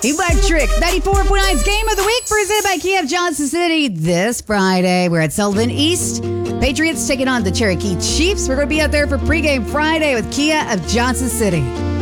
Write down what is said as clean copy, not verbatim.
Electric 94.9's Game of the Week presented by Kia of Johnson City this Friday. We're at Sullivan East. Patriots taking on the Cherokee Chiefs. We're going to be out there for pregame Friday with Kia of Johnson City.